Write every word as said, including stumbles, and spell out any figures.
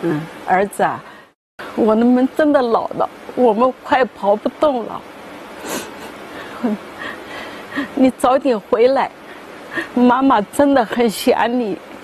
嗯，儿子啊，我们真的老了，我们快跑不动了。你早点回来，妈妈真的很想你。